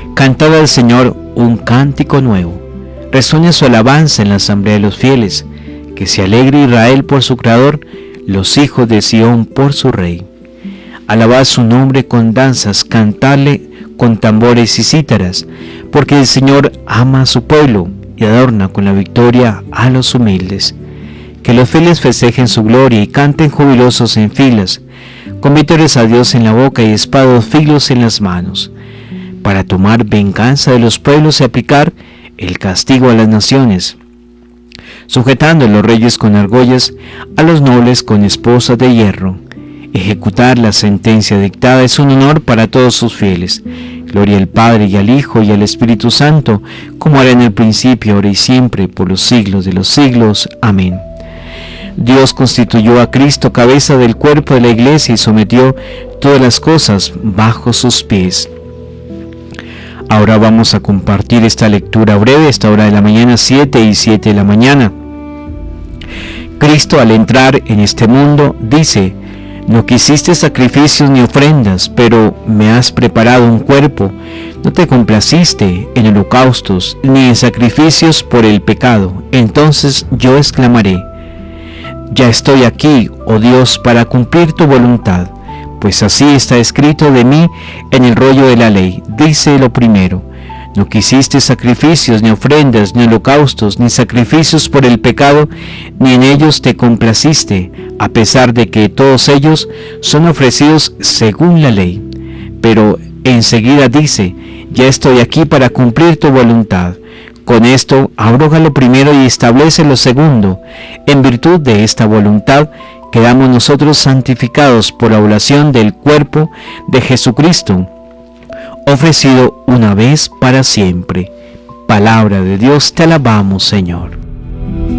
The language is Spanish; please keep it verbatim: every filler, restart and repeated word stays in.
Cantad al Señor un cántico nuevo. Resuene su alabanza en la asamblea de los fieles. Que se alegre Israel por su Creador, los hijos de Sión por su Rey. Alabad su nombre con danzas, cantadle con tambores y cítaras, porque el Señor ama a su pueblo y adorna con la victoria a los humildes. Que los fieles festejen su gloria y canten jubilosos en filas, con vítores a Dios en la boca y espados filos en las manos, para tomar venganza de los pueblos y aplicar el castigo a las naciones, sujetando a los reyes con argollas, a los nobles con esposas de hierro. Ejecutar la sentencia dictada es un honor para todos sus fieles. Gloria al Padre y al Hijo y al Espíritu Santo, como era en el principio, ahora y siempre, por los siglos de los siglos. Amén. Dios constituyó a Cristo cabeza del cuerpo de la Iglesia y sometió todas las cosas bajo sus pies. Ahora vamos a compartir esta lectura breve, esta hora de la mañana, siete y siete de la mañana. Cristo, al entrar en este mundo, dice: no quisiste sacrificios ni ofrendas, pero me has preparado un cuerpo. No te complaciste en holocaustos ni en sacrificios por el pecado. Entonces yo exclamaré: ya estoy aquí, oh Dios, para cumplir tu voluntad. Pues así está escrito de mí en el rollo de la ley. Dice lo primero: no quisiste sacrificios, ni ofrendas, ni holocaustos, ni sacrificios por el pecado, ni en ellos te complaciste, a pesar de que todos ellos son ofrecidos según la ley. Pero enseguida dice: ya estoy aquí para cumplir tu voluntad. Con esto abroga lo primero y establece lo segundo. En virtud de esta voluntad quedamos nosotros santificados por la oblación del cuerpo de Jesucristo, ofrecido una vez para siempre. Palabra de Dios, te alabamos, Señor.